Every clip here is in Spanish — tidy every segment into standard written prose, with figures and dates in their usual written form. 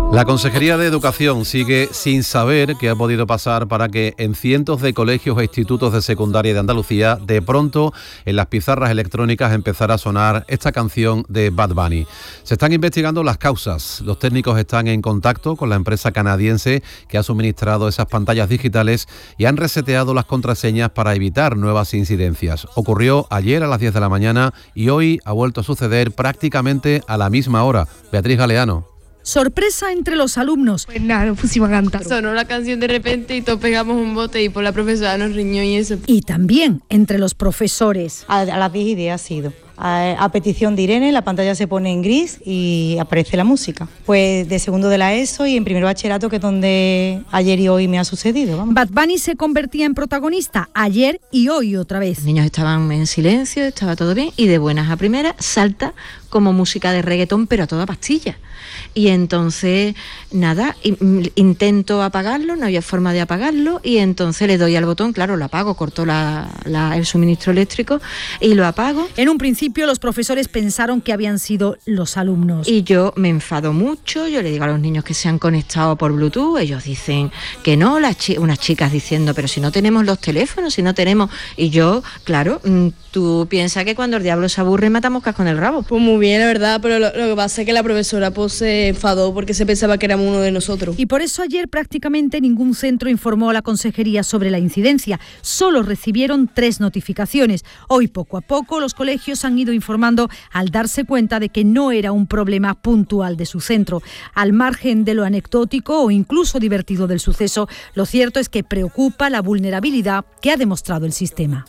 La Consejería de Educación sigue sin saber qué ha podido pasar para que en cientos de colegios e institutos de secundaria de Andalucía, de pronto en las pizarras electrónicas empezara a sonar esta canción de Bad Bunny. Se están investigando las causas. Los técnicos están en contacto con la empresa canadiense que ha suministrado esas pantallas digitales y han reseteado las contraseñas para evitar nuevas incidencias. Ocurrió ayer a las 10 de la mañana y hoy ha vuelto a suceder prácticamente a la misma hora. Beatriz Galeano. Sorpresa entre los alumnos. Pues nada, nos pusimos a cantar. Sonó la canción de repente y todos pegamos un bote y por la profesora nos riñó y eso. Y también entre los profesores. A las 10:10 ha sido. A petición de Irene, la pantalla se pone en gris y aparece la música. Pues de segundo de la ESO y en primer bachillerato, que es donde ayer y hoy me ha sucedido. Vamos. Bad Bunny se convertía en protagonista ayer y hoy otra vez. Los niños estaban en silencio, estaba todo bien y de buenas a primeras salta como música de reggaetón, pero a toda pastilla. Y entonces, nada, intento apagarlo, no había forma de apagarlo y entonces le doy al botón, claro, lo apago, corto el suministro eléctrico y lo apago. En un principio los profesores pensaron que habían sido los alumnos. Y yo me enfado mucho, yo le digo a los niños que se han conectado por Bluetooth, ellos dicen que no, unas chicas diciendo, pero si no tenemos los teléfonos, si no tenemos... Y yo, claro, tú piensas que cuando el diablo se aburre mata moscas con el rabo. Pues muy bien, la verdad, pero lo que pasa es que la profesora pues se enfadó porque se pensaba que éramos uno de nosotros. Y por eso ayer prácticamente ningún centro informó a la consejería sobre la incidencia. Solo recibieron 3 notificaciones. Hoy, poco a poco, los colegios han ido informando al darse cuenta de que no era un problema puntual de su centro. Al margen de lo anecdótico o incluso divertido del suceso, lo cierto es que preocupa la vulnerabilidad que ha demostrado el sistema.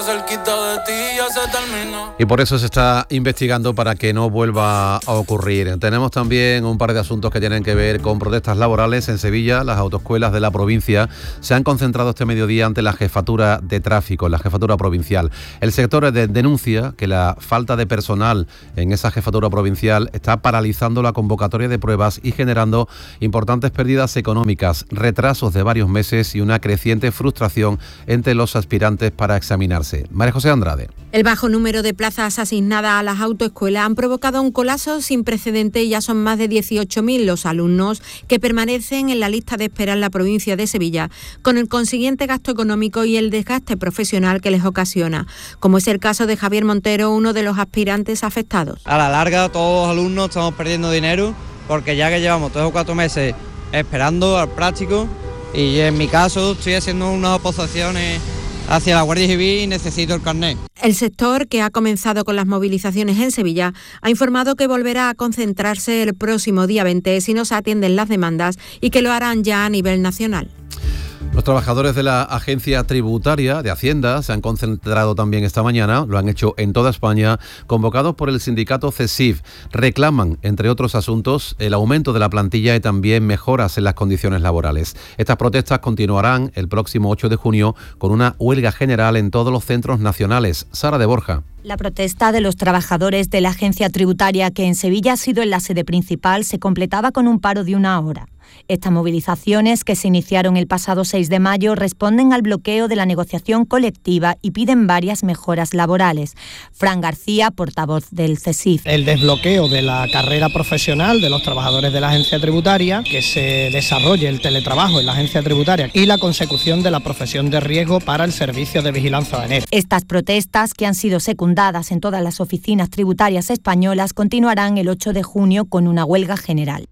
Y por eso se está investigando para que no vuelva a ocurrir. Tenemos también un par de asuntos que tienen que ver con protestas laborales. En Sevilla, las autoescuelas de la provincia se han concentrado este mediodía ante la jefatura de tráfico, la jefatura provincial. El sector denuncia que la falta de personal en esa jefatura provincial está paralizando la convocatoria de pruebas y generando importantes pérdidas económicas, retrasos de varios meses y una creciente frustración entre los aspirantes para examinarse. María José Andrade. El bajo número de plazas asignadas a las autoescuelas han provocado un colapso sin precedentes. Ya son más de 18.000 los alumnos que permanecen en la lista de espera en la provincia de Sevilla, con el consiguiente gasto económico y el desgaste profesional que les ocasiona, como es el caso de Javier Montero, uno de los aspirantes afectados. A la larga todos los alumnos estamos perdiendo dinero porque ya que llevamos 3 o 4 meses esperando al práctico y en mi caso estoy haciendo unas oposiciones hacia la Guardia Civil y necesito el carnet. El sector, que ha comenzado con las movilizaciones en Sevilla, ha informado que volverá a concentrarse el próximo día 20 si no se atienden las demandas y que lo harán ya a nivel nacional. Los trabajadores de la Agencia Tributaria de Hacienda se han concentrado también esta mañana, lo han hecho en toda España, convocados por el sindicato CESIF. Reclaman, entre otros asuntos, el aumento de la plantilla y también mejoras en las condiciones laborales. Estas protestas continuarán el próximo 8 de junio con una huelga general en todos los centros nacionales. Sara de Borja. La protesta de los trabajadores de la Agencia Tributaria, que en Sevilla ha sido en la sede principal, se completaba con un paro de 1 hora. Estas movilizaciones, que se iniciaron el pasado 6 de mayo, responden al bloqueo de la negociación colectiva y piden varias mejoras laborales. Fran García, portavoz del CESIF. El desbloqueo de la carrera profesional de los trabajadores de la Agencia Tributaria, que se desarrolle el teletrabajo en la Agencia Tributaria y la consecución de la profesión de riesgo para el servicio de vigilancia aduanera. Estas protestas, que han sido secundadas en todas las oficinas tributarias españolas, continuarán el 8 de junio con una huelga general.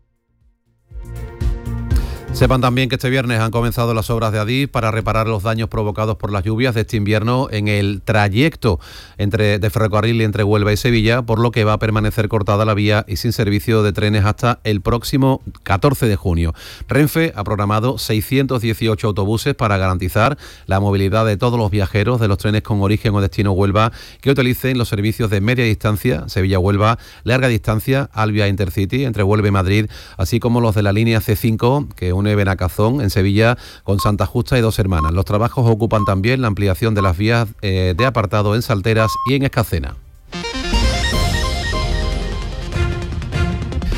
Sepan también que este viernes han comenzado las obras de Adif para reparar los daños provocados por las lluvias de este invierno en el trayecto de ferrocarril entre Huelva y Sevilla, por lo que va a permanecer cortada la vía y sin servicio de trenes hasta el próximo 14 de junio. Renfe ha programado 618 autobuses para garantizar la movilidad de todos los viajeros de los trenes con origen o destino Huelva que utilicen los servicios de media distancia, Sevilla-Huelva, larga distancia, Alvia Intercity, entre Huelva y Madrid, así como los de la línea C5, que une Benacazón en Sevilla con Santa Justa y Dos Hermanas. Los trabajos ocupan también la ampliación de las vías de apartado en Salteras y en Escacena.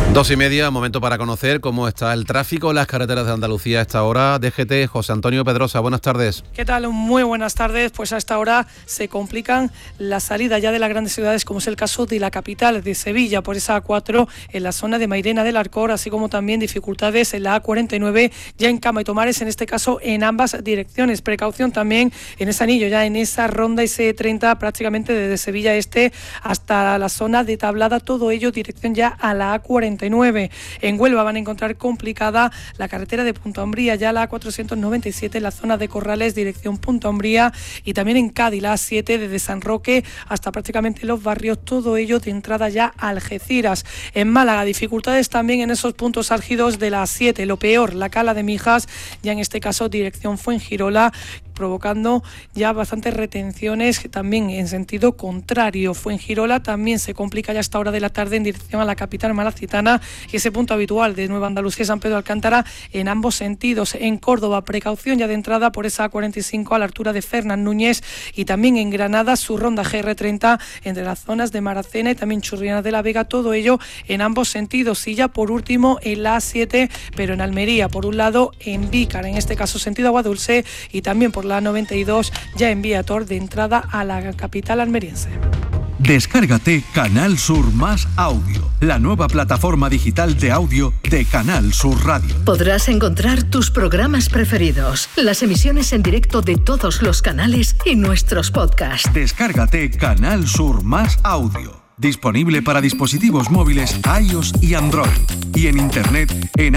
2:30, momento para conocer cómo está el tráfico en las carreteras de Andalucía a esta hora. DGT, José Antonio Pedrosa, buenas tardes. ¿Qué tal? Muy buenas tardes. Pues a esta hora se complican las salidas ya de las grandes ciudades, como es el caso de la capital, de Sevilla, por esa A4 en la zona de Mairena del Arcor, así como también dificultades en la A49 ya en Cama y Tomares, en este caso en ambas direcciones. Precaución también en ese anillo, ya en esa ronda IC30, prácticamente desde Sevilla Este hasta la zona de Tablada, todo ello dirección ya a la A49. En Huelva van a encontrar complicada la carretera de Punta Umbría, ya la A497 en la zona de Corrales, dirección Punta Umbría, y también en Cádiz, la A7 desde San Roque hasta prácticamente los barrios, todo ello de entrada ya a Algeciras. En Málaga, dificultades también en esos puntos álgidos de la A7, lo peor, la Cala de Mijas, ya en este caso dirección Fuengirola, provocando ya bastantes retenciones también en sentido contrario. Fuengirola también se complica ya a esta hora de la tarde en dirección a la capital malacitana, y ese punto habitual de Nueva Andalucía, San Pedro Alcántara, en ambos sentidos. En Córdoba, precaución ya de entrada por esa A45 a la altura de Fernán Núñez, y también en Granada su ronda GR30 entre las zonas de Maracena y también Churriana de la Vega, todo ello en ambos sentidos. Y ya por último en la A7, pero en Almería, por un lado en Vícar, en este caso sentido Agua Dulce, y también por la 92 ya en Vía Tor de entrada a la capital almeriense. Descárgate Canal Sur Más Audio, la nueva plataforma digital de audio de Canal Sur Radio. Podrás encontrar tus programas preferidos, las emisiones en directo de todos los canales y nuestros podcasts. Descárgate Canal Sur Más Audio. Disponible para dispositivos móviles iOS y Android. Y en internet en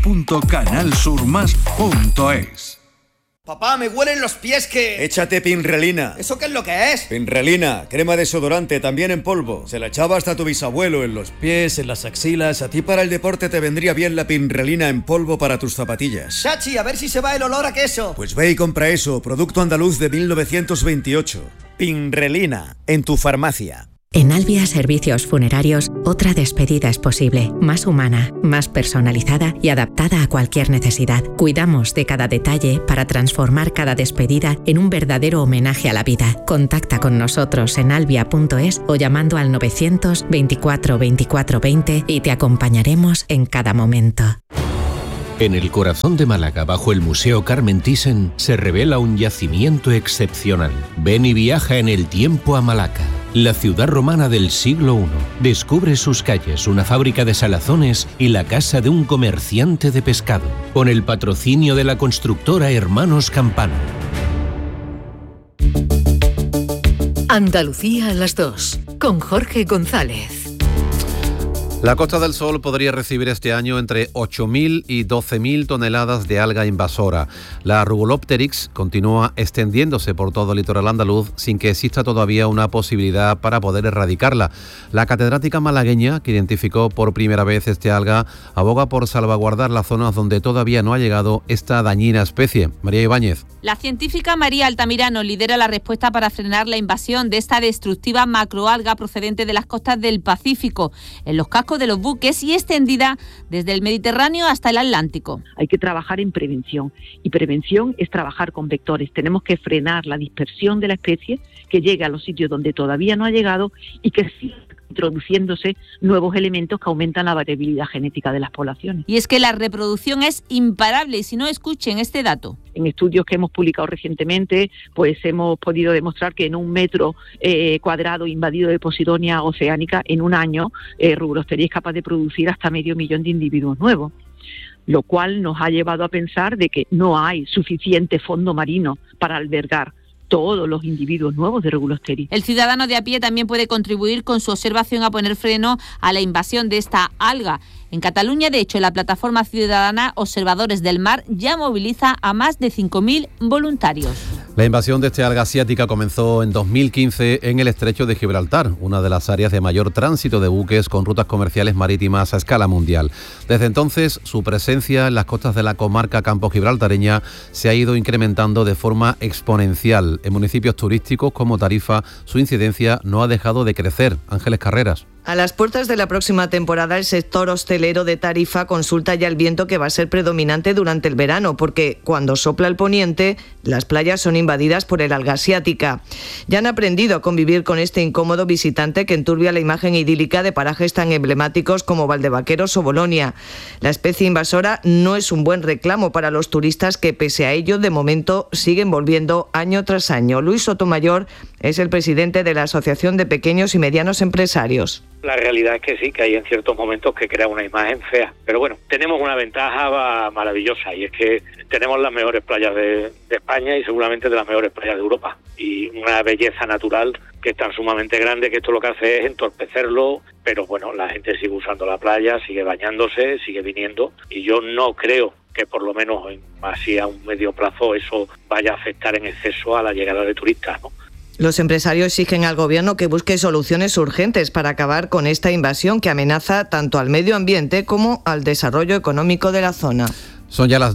audio.canalsurmas.es. Papá, me huelen los pies que... Échate Pinrelina. ¿Eso qué es lo que es? Pinrelina, crema desodorante, también en polvo. Se la echaba hasta tu bisabuelo en los pies, en las axilas. A ti para el deporte te vendría bien la Pinrelina en polvo para tus zapatillas. Chachi, a ver si se va el olor a queso. Pues ve y compra eso, producto andaluz de 1928. Pinrelina, en tu farmacia. En Albia Servicios Funerarios, otra despedida es posible, más humana, más personalizada y adaptada a cualquier necesidad. Cuidamos de cada detalle para transformar cada despedida en un verdadero homenaje a la vida. Contacta con nosotros en albia.es o llamando al 924 24 20 y te acompañaremos en cada momento. En el corazón de Málaga, bajo el Museo Carmen Thyssen, se revela un yacimiento excepcional. Ven y viaja en el tiempo a Malaca, la ciudad romana del siglo I. Descubre sus calles, una fábrica de salazones y la casa de un comerciante de pescado, con el patrocinio de la constructora Hermanos Campano. Andalucía a las 2, con Jorge González. La Costa del Sol podría recibir este año entre 8.000 y 12.000 toneladas de alga invasora. La Rugulopteryx continúa extendiéndose por todo el litoral andaluz sin que exista todavía una posibilidad para poder erradicarla. La catedrática malagueña, que identificó por primera vez este alga, aboga por salvaguardar las zonas donde todavía no ha llegado esta dañina especie. María Ibáñez. La científica María Altamirano lidera la respuesta para frenar la invasión de esta destructiva macroalga procedente de las costas del Pacífico, en los cascos de los buques y extendida desde el Mediterráneo hasta el Atlántico. Hay que trabajar en prevención, y prevención es trabajar con vectores. Tenemos que frenar la dispersión de la especie, que llegue a los sitios donde todavía no ha llegado y que siga introduciéndose nuevos elementos que aumentan la variabilidad genética de las poblaciones. Y es que la reproducción es imparable, y si no, escuchen este dato. En estudios que hemos publicado recientemente, pues hemos podido demostrar que en un metro cuadrado invadido de Posidonia oceánica, en un año, Rugulopteryx es capaz de producir hasta 500.000 de individuos nuevos, lo cual nos ha llevado a pensar de que no hay suficiente fondo marino para albergar todos los individuos nuevos de Rugulopteryx. El ciudadano de a pie también puede contribuir con su observación a poner freno a la invasión de esta alga. En Cataluña, de hecho, la plataforma ciudadana Observadores del Mar ya moviliza a más de 5.000 voluntarios. La invasión de esta alga asiática comenzó en 2015 en el estrecho de Gibraltar, una de las áreas de mayor tránsito de buques con rutas comerciales marítimas a escala mundial. Desde entonces, su presencia en las costas de la comarca campo-gibraltareña se ha ido incrementando de forma exponencial. En municipios turísticos como Tarifa, su incidencia no ha dejado de crecer. Ángeles Carreras. A las puertas de la próxima temporada, el sector hostelero de Tarifa consulta ya el viento que va a ser predominante durante el verano, porque cuando sopla el poniente, las playas son invadidas por el alga asiática. Ya han aprendido a convivir con este incómodo visitante que enturbia la imagen idílica de parajes tan emblemáticos como Valdevaqueros o Bolonia. La especie invasora no es un buen reclamo para los turistas que, pese a ello, de momento siguen volviendo año tras año. Luis Sotomayor es el presidente de la Asociación de Pequeños y Medianos Empresarios. La realidad es que sí, que hay en ciertos momentos que crea una imagen fea. Pero bueno, tenemos una ventaja maravillosa y es que tenemos las mejores playas de España y seguramente de las mejores playas de Europa. Y una belleza natural que es tan sumamente grande que esto lo que hace es entorpecerlo. Pero bueno, la gente sigue usando la playa, sigue bañándose, sigue viniendo. Y yo no creo que por lo menos así a un medio plazo eso vaya a afectar en exceso a la llegada de turistas, ¿no? Los empresarios exigen al Gobierno que busque soluciones urgentes para acabar con esta invasión que amenaza tanto al medio ambiente como al desarrollo económico de la zona. Son ya las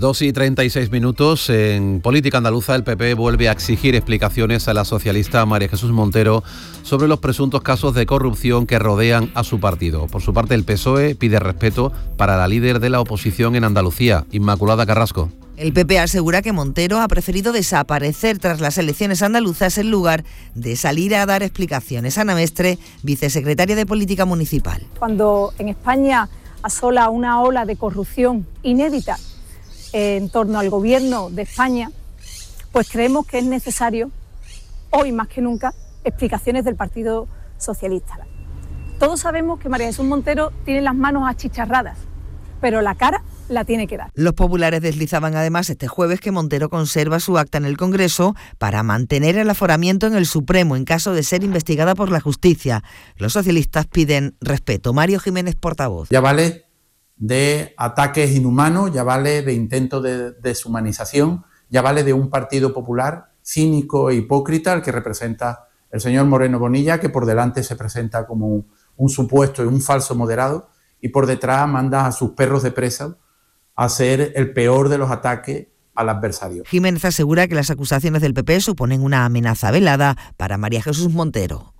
2:36. En política andaluza, el PP vuelve a exigir explicaciones a la socialista María Jesús Montero sobre los presuntos casos de corrupción que rodean a su partido. Por su parte, el PSOE pide respeto para la líder de la oposición en Andalucía, Inmaculada Carrasco. El PP asegura que Montero ha preferido desaparecer tras las elecciones andaluzas en lugar de salir a dar explicaciones. Ana Mestre, vicesecretaria de Política Municipal. Cuando en España asola una ola de corrupción inédita en torno al gobierno de España, pues creemos que es necesario, hoy más que nunca, explicaciones del Partido Socialista. Todos sabemos que María Jesús Montero tiene las manos achicharradas, pero la cara la tiene que dar. Los populares deslizaban además este jueves que Montero conserva su acta en el Congreso para mantener el aforamiento en el Supremo en caso de ser investigada por la justicia. Los socialistas piden respeto. Mario Jiménez, portavoz. Ya vale de ataques inhumanos, ya vale de intentos de deshumanización, ya vale de un Partido Popular cínico e hipócrita, el que representa el señor Moreno Bonilla, que por delante se presenta como un supuesto y un falso moderado y por detrás manda a sus perros de presa a ser el peor de los ataques al adversario. Jiménez asegura que las acusaciones del PP suponen una amenaza velada para María Jesús Montero.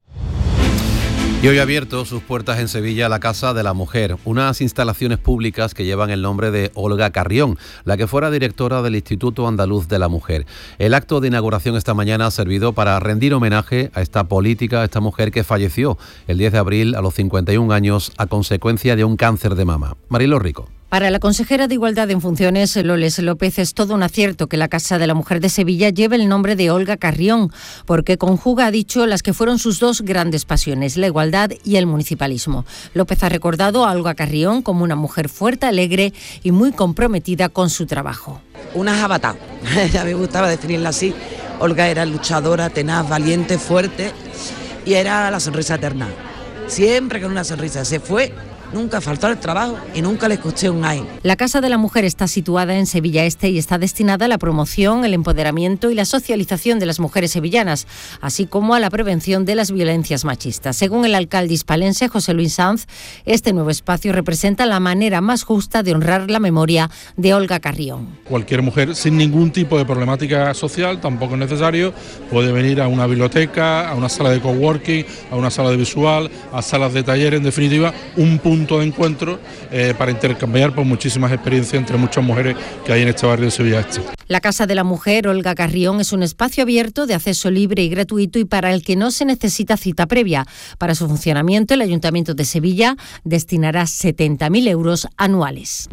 Y hoy ha abierto sus puertas en Sevilla la Casa de la Mujer, unas instalaciones públicas que llevan el nombre de Olga Carrión, la que fuera directora del Instituto Andaluz de la Mujer. El acto de inauguración esta mañana ha servido para rendir homenaje a esta política, a esta mujer que falleció el 10 de abril a los 51 años a consecuencia de un cáncer de mama. Mariló Rico. Para la consejera de Igualdad en Funciones, Loles López, es todo un acierto que la Casa de la Mujer de Sevilla lleve el nombre de Olga Carrión, porque conjuga, ha dicho, las que fueron sus dos grandes pasiones, la igualdad y el municipalismo. López ha recordado a Olga Carrión como una mujer fuerte, alegre y muy comprometida con su trabajo. Una jabatá, ya me gustaba definirla así. Olga era luchadora, tenaz, valiente, fuerte y era la sonrisa eterna. Siempre con una sonrisa. Se fue. Nunca faltó el trabajo y nunca le escuché un ay. La Casa de la Mujer está situada en Sevilla Este y está destinada a la promoción, el empoderamiento y la socialización de las mujeres sevillanas, así como a la prevención de las violencias machistas. Según el alcalde hispalense José Luis Sanz, este nuevo espacio representa la manera más justa de honrar la memoria de Olga Carrión. Cualquier mujer sin ningún tipo de problemática social, tampoco es necesario, puede venir a una biblioteca, a una sala de coworking, a una sala de visual, a salas de taller, en definitiva, un punto de encuentro para intercambiar por muchísimas experiencias entre muchas mujeres que hay en este barrio de Sevilla Este. La Casa de la Mujer Olga Carrión es un espacio abierto de acceso libre y gratuito y para el que no se necesita cita previa. Para su funcionamiento, el Ayuntamiento de Sevilla destinará 70.000 euros anuales.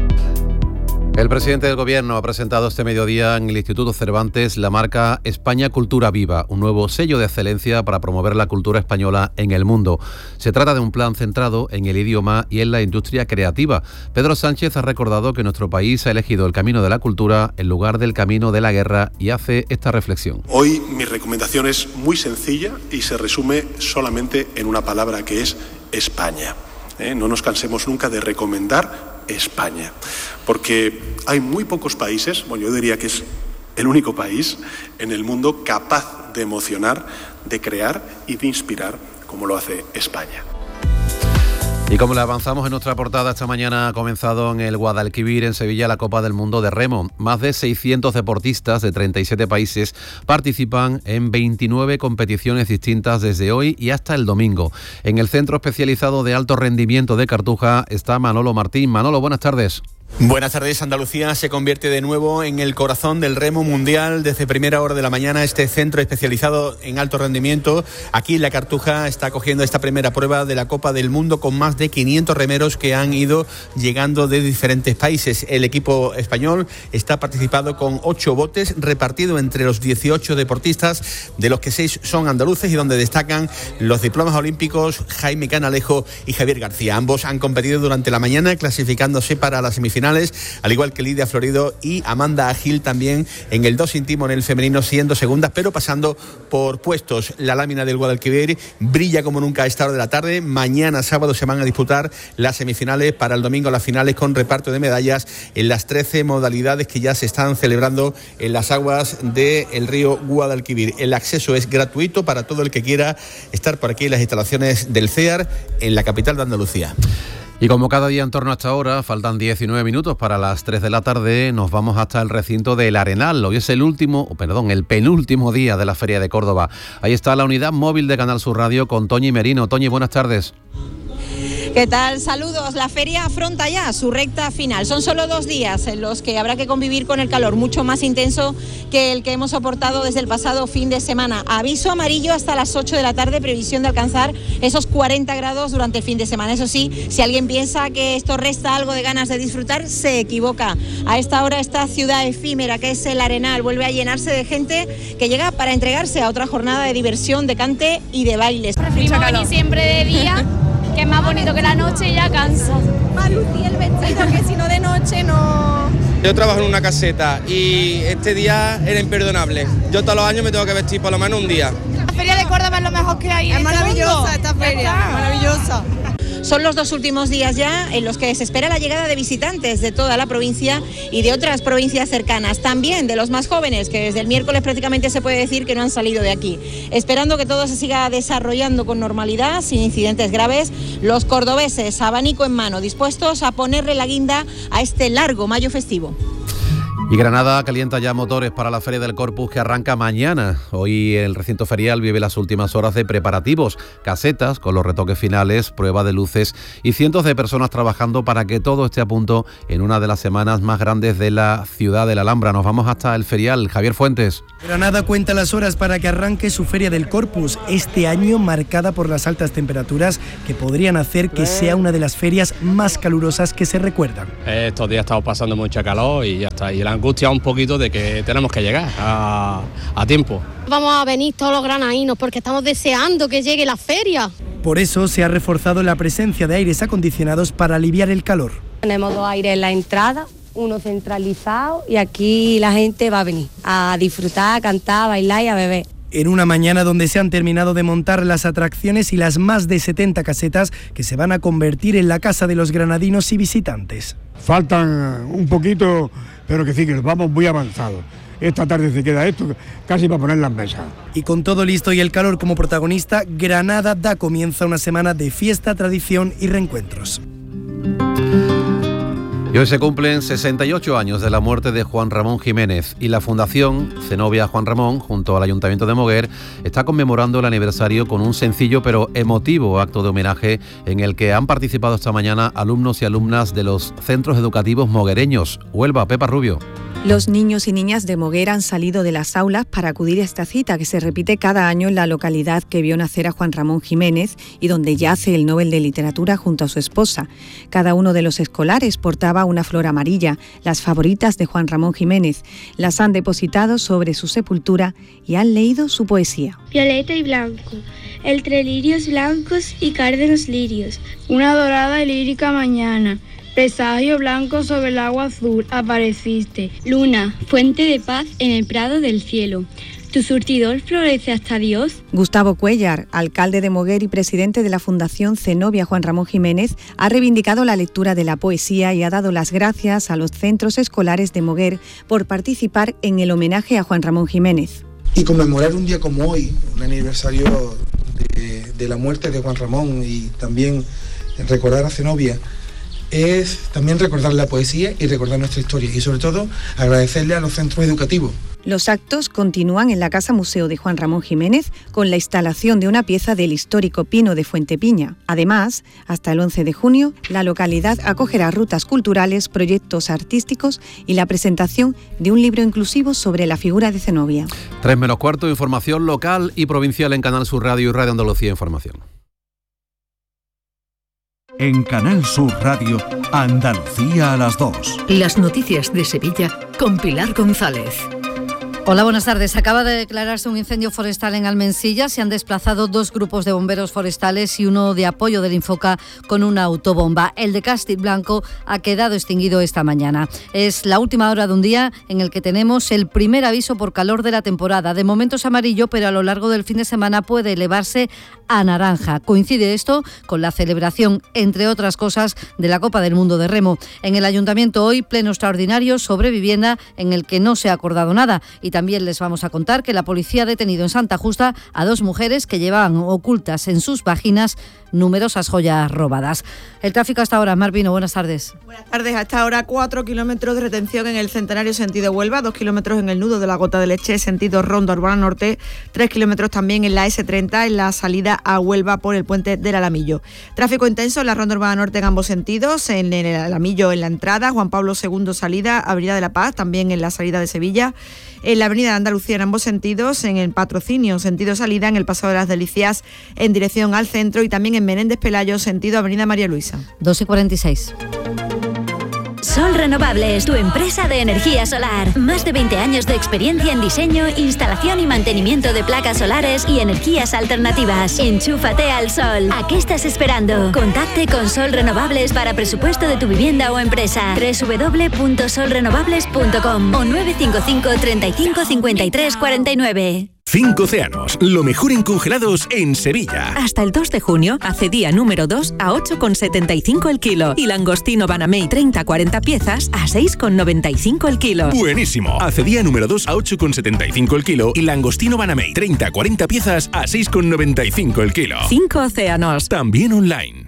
El presidente del Gobierno ha presentado este mediodía en el Instituto Cervantes la marca España Cultura Viva, un nuevo sello de excelencia para promover la cultura española en el mundo. Se trata de un plan centrado en el idioma y en la industria creativa. Pedro Sánchez ha recordado que nuestro país ha elegido el camino de la cultura en lugar del camino de la guerra y hace esta reflexión. Hoy mi recomendación es muy sencilla y se resume solamente en una palabra que es España. No nos cansemos nunca de recomendar España, porque hay muy pocos países, bueno, yo diría que es el único país en el mundo capaz de emocionar, de crear y de inspirar como lo hace España. Y como le avanzamos en nuestra portada, esta mañana ha comenzado en el Guadalquivir, en Sevilla, la Copa del Mundo de Remo. Más de 600 deportistas de 37 países participan en 29 competiciones distintas desde hoy y hasta el domingo. En el Centro Especializado de Alto Rendimiento de Cartuja está Manolo Martín. Manolo, buenas tardes. Buenas tardes. Andalucía se convierte de nuevo en el corazón del remo mundial. Desde primera hora de la mañana, este centro especializado en alto rendimiento, aquí en la Cartuja, está cogiendo esta primera prueba de la Copa del Mundo con más de 500 remeros que han ido llegando de diferentes países. El equipo español está participando con 8 botes repartidos entre los 18 deportistas, de los que 6 son andaluces y donde destacan los diplomas olímpicos Jaime Canalejo y Javier García. Ambos han competido durante la mañana, clasificándose para las semifinales, al igual que Lidia Florido y Amanda Gil también en el 2 íntimo en el femenino, siendo segundas, pero pasando por puestos. La lámina del Guadalquivir brilla como nunca a esta hora de la tarde. Mañana sábado se van a disputar las semifinales, para el domingo las finales, con reparto de medallas en las 13 modalidades que ya se están celebrando en las aguas del río Guadalquivir. El acceso es gratuito para todo el que quiera estar por aquí en las instalaciones del CEAR en la capital de Andalucía. Y como cada día en torno a esta hora, faltan 19 minutos para las 3 de la tarde, nos vamos hasta el recinto del Arenal. Hoy es el penúltimo día de la Feria de Córdoba. Ahí está la unidad móvil de Canal Sur Radio con Toñi Merino. Toñi, buenas tardes. ¿Qué tal? Saludos. La feria afronta ya su recta final. Son solo 2 días en los que habrá que convivir con el calor, mucho más intenso que el que hemos soportado desde el pasado fin de semana. Aviso amarillo hasta las 8 de la tarde, previsión de alcanzar esos 40 grados durante el fin de semana. Eso sí, si alguien piensa que esto resta algo de ganas de disfrutar, se equivoca. A esta hora, esta ciudad efímera que es el Arenal vuelve a llenarse de gente que llega para entregarse a otra jornada de diversión, de cante y de bailes. Preferimos venir siempre de día, que es más bonito que la noche y ya cansa. Más lucir el vestido, que si no de noche no... Yo trabajo en una caseta y este día era imperdonable. Yo todos los años me tengo que vestir por lo menos un día. La feria de Córdoba es lo mejor que hay. Es maravillosa esta feria, maravillosa. Son los 2 últimos días ya en los que se espera la llegada de visitantes de toda la provincia y de otras provincias cercanas, también de los más jóvenes, que desde el miércoles prácticamente se puede decir que no han salido de aquí. Esperando que todo se siga desarrollando con normalidad, sin incidentes graves, los cordobeses, abanico en mano, dispuestos a ponerle la guinda a este largo mayo festivo. Y Granada calienta ya motores para la Feria del Corpus, que arranca mañana. Hoy el recinto ferial vive las últimas horas de preparativos, casetas con los retoques finales, prueba de luces y cientos de personas trabajando para que todo esté a punto en una de las semanas más grandes de la ciudad de la Alhambra. Nos vamos hasta el ferial. Javier Fuentes. Granada cuenta las horas para que arranque su Feria del Corpus, este año marcada por las altas temperaturas que podrían hacer que sea una de las ferias más calurosas que se recuerdan. Estos días estamos pasando mucha calor y ya está. Y la angustia un poquito de que tenemos que llegar a tiempo. Vamos a venir todos los granadinos porque estamos deseando que llegue la feria. Por eso se ha reforzado la presencia de aires acondicionados para aliviar el calor. Tenemos 2 aires en la entrada, uno centralizado, y aquí la gente va a venir a disfrutar, a cantar, a bailar y a beber. En una mañana donde se han terminado de montar las atracciones y las más de 70 casetas que se van a convertir en la casa de los granadinos y visitantes. Faltan un poquito, pero que sí, que vamos muy avanzados. Esta tarde se queda esto casi para poner las mesas. Y con todo listo y el calor como protagonista, Granada da comienzo a una semana de fiesta, tradición y reencuentros. Y hoy se cumplen 68 años de la muerte de Juan Ramón Jiménez y la Fundación Zenobia Juan Ramón, junto al Ayuntamiento de Moguer, está conmemorando el aniversario con un sencillo pero emotivo acto de homenaje en el que han participado esta mañana alumnos y alumnas de los centros educativos moguereños. Huelva, Pepa Rubio. Los niños y niñas de Moguer han salido de las aulas para acudir a esta cita que se repite cada año en la localidad que vio nacer a Juan Ramón Jiménez y donde yace el Nobel de Literatura junto a su esposa. Cada uno de los escolares portaba una flor amarilla, las favoritas de Juan Ramón Jiménez. Las han depositado sobre su sepultura y han leído su poesía. Violeta y blanco, entre lirios blancos y cárdenos lirios, una dorada y lírica mañana. Presagio blanco sobre el agua azul, apareciste. Luna, fuente de paz en el prado del cielo. ¿Tu surtidor florece hasta Dios? Gustavo Cuéllar, alcalde de Moguer y presidente de la Fundación Zenobia Juan Ramón Jiménez, ha reivindicado la lectura de la poesía y ha dado las gracias a los centros escolares de Moguer por participar en el homenaje a Juan Ramón Jiménez. Y conmemorar un día como hoy, un aniversario de la muerte de Juan Ramón y también recordar a Zenobia es también recordar la poesía y recordar nuestra historia y sobre todo agradecerle a los centros educativos. Los actos continúan en la Casa Museo de Juan Ramón Jiménez con la instalación de una pieza del histórico Pino de Fuentepiña. Además, hasta el 11 de junio, la localidad acogerá rutas culturales, proyectos artísticos y la presentación de un libro inclusivo sobre la figura de Zenobia. 3:15, información local y provincial en Canal Sur Radio y Radio Andalucía Información. En Canal Sur Radio, Andalucía a las 2. Las noticias de Sevilla con Pilar González. Hola, buenas tardes. Acaba de declararse un incendio forestal en Almensilla. Se han desplazado 2 grupos de bomberos forestales y uno de apoyo del Infoca con una autobomba. El de Castiblanco ha quedado extinguido esta mañana. Es la última hora de un día en el que tenemos el primer aviso por calor de la temporada. De momento es amarillo, pero a lo largo del fin de semana puede elevarse a naranja. Coincide esto con la celebración, entre otras cosas, de la Copa del Mundo de Remo. En el Ayuntamiento hoy, pleno extraordinario sobre vivienda en el que no se ha acordado nada. Y también les vamos a contar que la policía ha detenido en Santa Justa a 2 mujeres que llevaban ocultas en sus vaginas numerosas joyas robadas. El tráfico hasta ahora, Marvino, buenas tardes. Buenas tardes, hasta ahora 4 kilómetros de retención en el Centenario sentido Huelva, 2 kilómetros en el nudo de la Gota de Leche sentido Ronda Urbana Norte, 3 kilómetros también en la S30 en la salida a Huelva por el puente del Alamillo. Tráfico intenso en la Ronda Urbana Norte en ambos sentidos, en el Alamillo en la entrada, Juan Pablo II salida, Avenida de la Paz, también en la salida de Sevilla, en la Avenida de Andalucía en ambos sentidos, en el Patrocinio sentido salida, en el Paseo de las Delicias en dirección al centro y también en Menéndez Pelayo sentido Avenida María Luisa. 2:46. Sol Renovables, tu empresa de energía solar. Más de 20 años de experiencia en diseño, instalación y mantenimiento de placas solares y energías alternativas. Enchúfate al sol. ¿A qué estás esperando? Contacte con Sol Renovables para presupuesto de tu vivienda o empresa. www.solrenovables.com o 955 35 53 49. 5 océanos, lo mejor en congelados en Sevilla. Hasta el 2 de junio, hace día número 2 a 8,75 el kilo. Y langostino Banamey 30-40 piezas a 6,95 el kilo. Buenísimo. Hace día número 2 a 8,75 el kilo. Y langostino Banamey 30-40 piezas a 6,95 el kilo. 5 océanos. También online.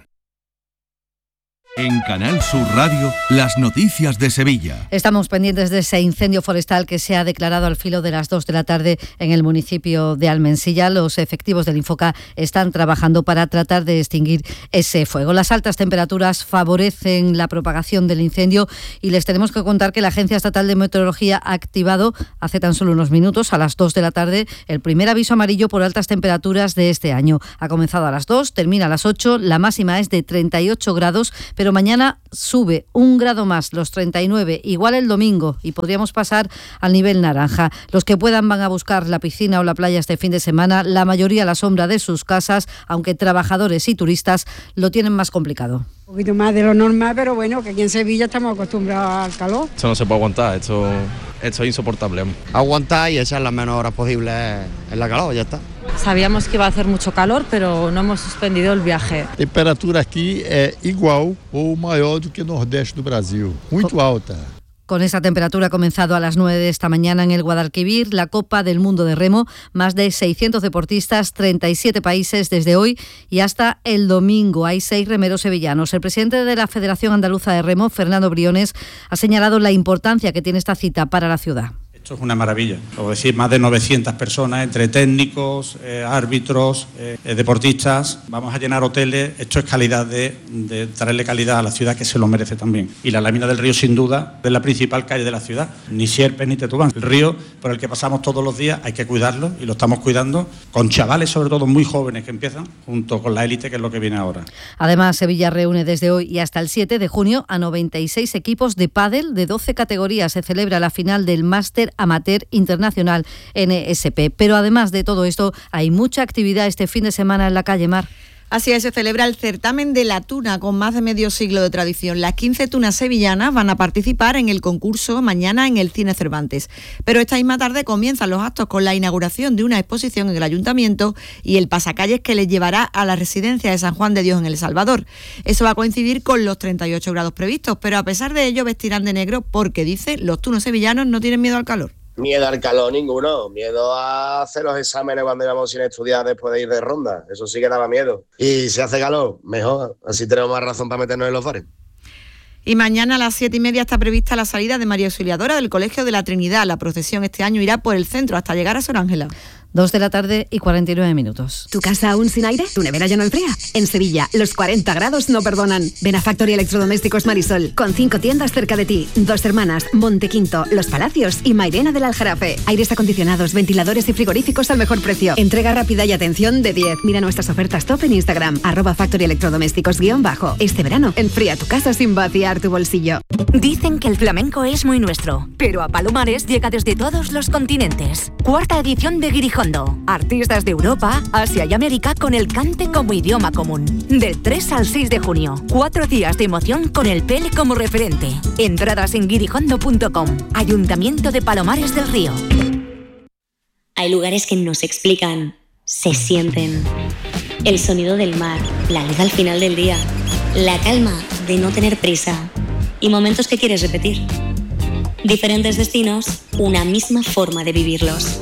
En Canal Sur Radio, las noticias de Sevilla. Estamos pendientes de ese incendio forestal que se ha declarado al filo de las 2 de la tarde en el municipio de Almensilla. Los efectivos del Infoca están trabajando para tratar de extinguir ese fuego. Las altas temperaturas favorecen la propagación del incendio y les tenemos que contar que la Agencia Estatal de Meteorología ha activado hace tan solo unos minutos, a las 2 de la tarde, el primer aviso amarillo por altas temperaturas de este año. Ha comenzado a las 2, termina a las 8, la máxima es de 38 grados, pero mañana sube 1 grado más, los 39, igual el domingo, y podríamos pasar al nivel naranja. Los que puedan van a buscar la piscina o la playa este fin de semana, la mayoría a la sombra de sus casas, aunque trabajadores y turistas lo tienen más complicado. Un poquito más de lo normal, pero bueno, que aquí en Sevilla estamos acostumbrados al calor. Esto no se puede aguantar, esto es insoportable. Aguantar y echar las menos horas posibles en la calor, ya está. Sabíamos que iba a hacer mucho calor, pero no hemos suspendido el viaje. A temperatura aquí es igual o mayor do que el nordeste do Brasil, muy alta. Con esa temperatura ha comenzado a las 9 de esta mañana en el Guadalquivir la Copa del Mundo de Remo. Más de 600 deportistas, 37 países desde hoy y hasta el domingo. Hay 6 remeros sevillanos. El presidente de la Federación Andaluza de Remo, Fernando Briones, ha señalado la importancia que tiene esta cita para la ciudad. Esto es una maravilla, como decir, más de 900 personas, entre técnicos, árbitros, deportistas. Vamos a llenar hoteles. Esto es calidad de traerle calidad a la ciudad, que se lo merece también. Y la lámina del río, sin duda, es la principal calle de la ciudad. Ni Sierpes ni Tetubán. El río por el que pasamos todos los días hay que cuidarlo y lo estamos cuidando con chavales, sobre todo muy jóvenes, que empiezan junto con la élite, que es lo que viene ahora. Además, Sevilla reúne desde hoy y hasta el 7 de junio a 96 equipos de pádel de 12 categorías. Se celebra la final del Máster Amateur Internacional NSP. Pero además de todo esto, hay mucha actividad este fin de semana en la calle Mar. Así es, se celebra el certamen de la tuna con más de medio siglo de tradición. Las 15 tunas sevillanas van a participar en el concurso mañana en el Cine Cervantes. Pero esta misma tarde comienzan los actos con la inauguración de una exposición en el Ayuntamiento y el pasacalles que les llevará a la residencia de San Juan de Dios en El Salvador. Eso va a coincidir con los 38 grados previstos, pero a pesar de ello vestirán de negro porque, dice, los tunos sevillanos no tienen miedo al calor. Miedo al calor ninguno, miedo a hacer los exámenes cuando íbamos sin estudiar después de ir de ronda, eso sí que daba miedo. Y si hace calor, mejor, así tenemos más razón para meternos en los bares. Y mañana a las 7:30 está prevista la salida de María Auxiliadora del Colegio de la Trinidad. La procesión este año irá por el centro hasta llegar a Sor Ángela. 2:49. ¿Tu casa aún sin aire? ¿Tu nevera ya no enfría? En Sevilla, los 40 grados no perdonan. Ven a Factory Electrodomésticos Marisol, con 5 tiendas cerca de ti. Dos Hermanas, Montequinto, Los Palacios y Mairena del Aljarafe. Aires acondicionados, ventiladores y frigoríficos al mejor precio. Entrega rápida y atención de 10. Mira nuestras ofertas top en Instagram, @Factory Electrodomésticos _. Este verano, enfría tu casa sin vaciar tu bolsillo. Dicen que el flamenco es muy nuestro, pero a Palomares llega desde todos los continentes. 4ª edición de Guirijondo. Artistas de Europa, Asia y América con el cante como idioma común. Del 3 al 6 de junio. 4 días de emoción con el Pele como referente. Entradas en guirijondo.com. Ayuntamiento de Palomares del Río. Hay lugares que no se explican, se sienten. El sonido del mar, la luz al final del día, la calma de no tener prisa y momentos que quieres repetir. Diferentes destinos, una misma forma de vivirlos.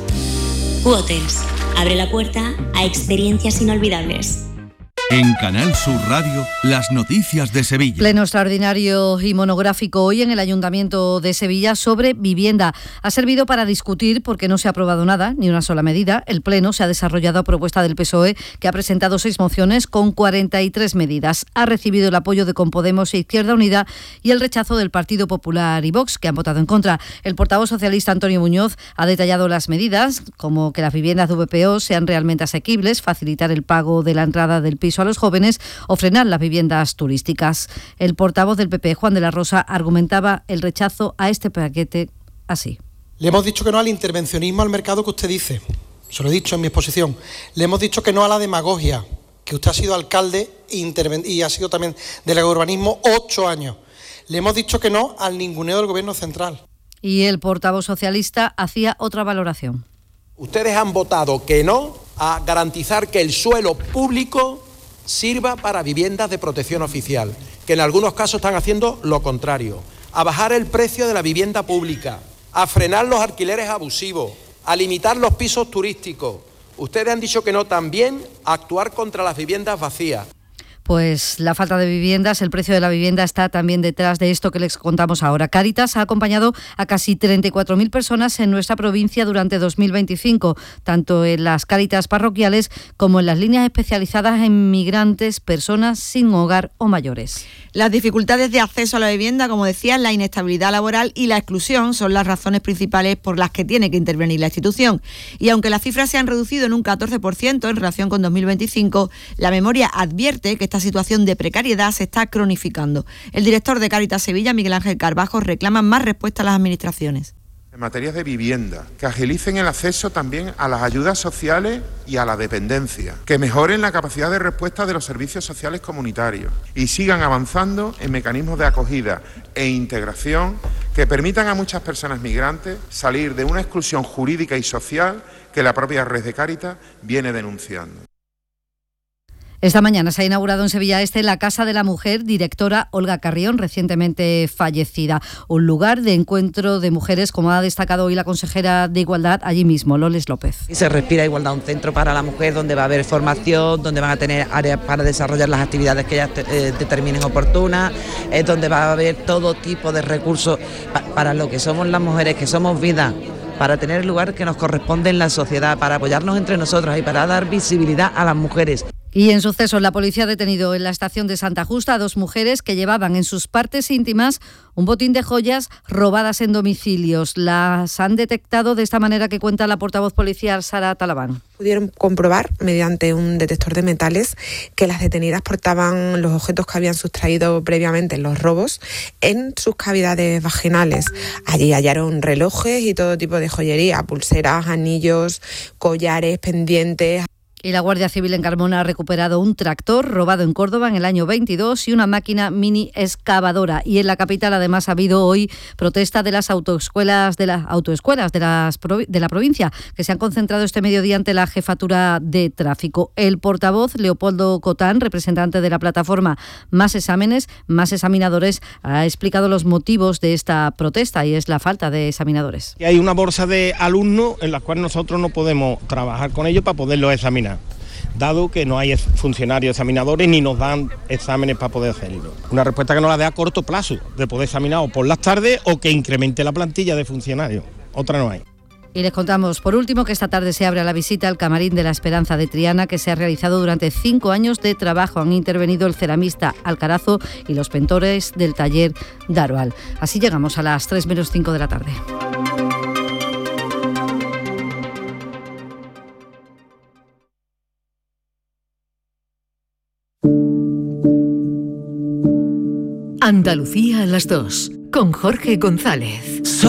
Hotels abre la puerta a experiencias inolvidables. En Canal Sur Radio, las noticias de Sevilla. Pleno extraordinario y monográfico hoy en el Ayuntamiento de Sevilla sobre vivienda. Ha servido para discutir, porque no se ha aprobado nada, ni una sola medida. El Pleno se ha desarrollado a propuesta del PSOE, que ha presentado 6 mociones con 43 medidas. Ha recibido el apoyo de Compodemos e Izquierda Unida y el rechazo del Partido Popular y Vox, que han votado en contra. El portavoz socialista Antonio Muñoz ha detallado las medidas, como que las viviendas de VPO sean realmente asequibles, facilitar el pago de la entrada del piso a los jóvenes o frenar las viviendas turísticas. El portavoz del PP, Juan de la Rosa, argumentaba el rechazo a este paquete así. Le hemos dicho que no al intervencionismo al mercado que usted dice. Se lo he dicho en mi exposición. Le hemos dicho que no a la demagogia, que usted ha sido alcalde y ha sido también delegado de urbanismo 8 años. Le hemos dicho que no al ninguneo del gobierno central. Y el portavoz socialista hacía otra valoración. Ustedes han votado que no a garantizar que el suelo público sirva para viviendas de protección oficial, que en algunos casos están haciendo lo contrario, a bajar el precio de la vivienda pública, a frenar los alquileres abusivos, a limitar los pisos turísticos. Ustedes han dicho que no también a actuar contra las viviendas vacías. Pues la falta de viviendas, el precio de la vivienda está también detrás de esto que les contamos ahora. Cáritas ha acompañado a casi 34.000 personas en nuestra provincia durante 2025, tanto en las Cáritas parroquiales como en las líneas especializadas en migrantes, personas sin hogar o mayores. Las dificultades de acceso a la vivienda, como decía, la inestabilidad laboral y la exclusión son las razones principales por las que tiene que intervenir la institución. Y aunque las cifras se han reducido en un 14% en relación con 2025, la memoria advierte que esta situación de precariedad se está cronificando. El director de Cáritas Sevilla, Miguel Ángel Carvajo, reclama más respuesta a las administraciones. En materia de vivienda, que agilicen el acceso también a las ayudas sociales y a la dependencia, que mejoren la capacidad de respuesta de los servicios sociales comunitarios y sigan avanzando en mecanismos de acogida e integración que permitan a muchas personas migrantes salir de una exclusión jurídica y social que la propia red de Cáritas viene denunciando. Esta mañana se ha inaugurado en Sevilla Este la Casa de la Mujer, directora Olga Carrión, recientemente fallecida. Un lugar de encuentro de mujeres, como ha destacado hoy la consejera de Igualdad allí mismo, Loles López. Se respira igualdad, un centro para la mujer donde va a haber formación, donde van a tener áreas para desarrollar las actividades que ellas determinen oportunas, donde va a haber todo tipo de recursos para lo que somos las mujeres, que somos vida, para tener el lugar que nos corresponde en la sociedad, para apoyarnos entre nosotras y para dar visibilidad a las mujeres. Y en sucesos, la policía ha detenido en la estación de Santa Justa a 2 mujeres que llevaban en sus partes íntimas un botín de joyas robadas en domicilios. Las han detectado de esta manera que cuenta la portavoz policial Sara Talabán. Pudieron comprobar mediante un detector de metales que las detenidas portaban los objetos que habían sustraído previamente en los robos en sus cavidades vaginales. Allí hallaron relojes y todo tipo de joyería, pulseras, anillos, collares, pendientes. Y la Guardia Civil en Carmona ha recuperado un tractor robado en Córdoba en el año 22 y una máquina mini excavadora. Y en la capital además ha habido hoy protesta de las autoescuelas de la provincia, que se han concentrado este mediodía ante la Jefatura de Tráfico. El portavoz Leopoldo Cotán, representante de la plataforma Más Exámenes, Más Examinadores, ha explicado los motivos de esta protesta y es la falta de examinadores. Hay una bolsa de alumnos en la cual nosotros no podemos trabajar con ellos para poderlos examinar, dado que no hay funcionarios examinadores ni nos dan exámenes para poder hacerlo. Una respuesta que nos la dé a corto plazo, de poder examinar o por las tardes o que incremente la plantilla de funcionarios. Otra no hay. Y les contamos, por último, que esta tarde se abre la visita al Camarín de la Esperanza de Triana, que se ha realizado durante 5 años de trabajo. Han intervenido el ceramista Alcarazo y los pintores del taller Daroal. Así llegamos a las 3 menos 5 de la tarde. Andalucía a las 2, con Jorge González.